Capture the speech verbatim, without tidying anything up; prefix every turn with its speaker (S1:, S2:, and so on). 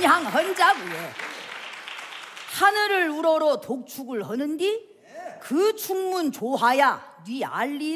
S1: 환향헌자구에 하늘을 우러러 독축을 하는디 그 축문 조하야 네 알리